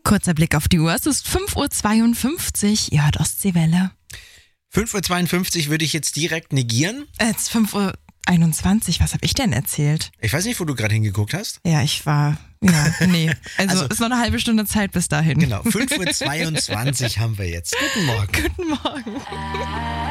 Kurzer Blick auf die Uhr. Es ist 5:52 Uhr. Ihr hört Ostseewelle. 5:52 Uhr würde ich jetzt direkt negieren. Jetzt 5:21 Uhr. Was habe ich denn erzählt? Ich weiß nicht, wo du gerade hingeguckt hast. Ja, nee. Also ist noch eine halbe Stunde Zeit bis dahin. Genau, 5:22 Uhr haben wir jetzt. Guten Morgen. Guten Morgen.